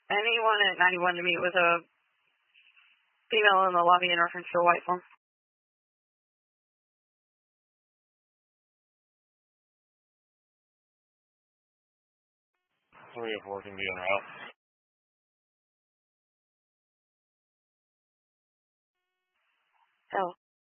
Anyone at 91 to meet with a female in the lobby in reference to a white phone. 3 of 4 can be en route. Oh.